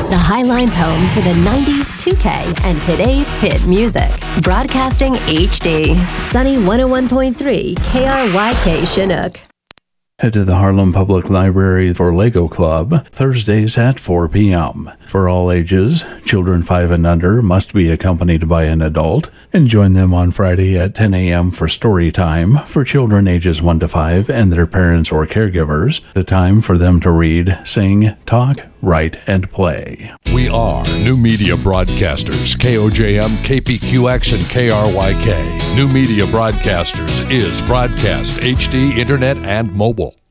The Highline's home for the 90s, 2K, and today's hit music. Broadcasting HD. Sunny 101.3 KRYK Chinook. Head to the Harlem Public Library for Lego Club, Thursdays at 4 p.m. For all ages, children 5 and under must be accompanied by an adult, and join them on Friday at 10 a.m. for story time for children ages 1 to 5 and their parents or caregivers, the time for them to read, sing, talk, write, and play. We are New Media Broadcasters, KOJM, KPQX, and KRYK. New Media Broadcasters is broadcast, HD, internet, and mobile.